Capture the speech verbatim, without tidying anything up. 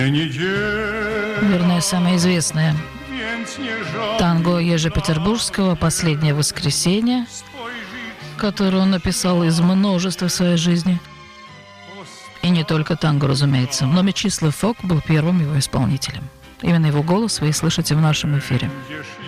Вернее, самое известное танго Ежи-Петербургского «Последнее воскресенье», которое он написал из множества в своей жизни. И не только танго, разумеется. Но Мечислав Фок был первым его исполнителем. Именно его голос вы и слышите в нашем эфире.